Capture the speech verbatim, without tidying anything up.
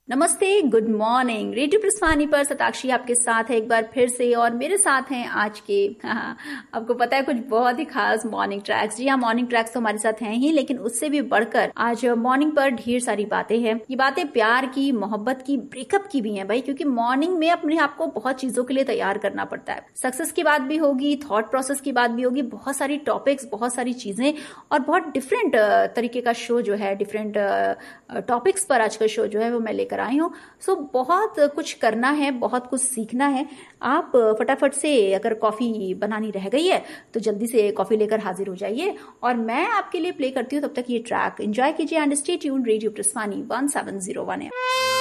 नमस्ते, good morning. Radio प्रस्थानी पर सताक्षी आपके साथ है एक बार फिर से, और मेरे साथ हैं आज के हाँ, आपको पता है कुछ बहुत ही खास मॉर्निंग ट्रैक्स। जी हाँ, मॉर्निंग ट्रैक्स तो हमारे साथ हैं ही, लेकिन उससे भी बढ़कर आज मॉर्निंग पर ढेर सारी बातें हैं। ये बातें प्यार की, मोहब्बत की, ब्रेकअप की भी हैं भाई, क्योंकि मॉर्निंग में अपने आप को बहुत चीजों के लिए तैयार करना पड़ता है। सक्सेस की बात भी होगी, थॉट प्रोसेस की बात भी होगी, बहुत सारी टॉपिक्स, बहुत सारी चीजें, और बहुत डिफरेंट तरीके का शो जो है, डिफरेंट टॉपिक्स पर आज का शो जो है वो मैं लेकर आई हूँ। सो बहुत कुछ करना है, बहुत कुछ सीखना है। आप फटाफट से, अगर कॉफी बनानी रह गई है तो जल्दी से कॉफी लेकर हाजिर हो जाइए, और मैं आपके लिए प्ले करती हूँ। तब तक ये ट्रैक एंजॉय कीजिए and stay tuned. Radio प्रस्थानी one seven zero one है।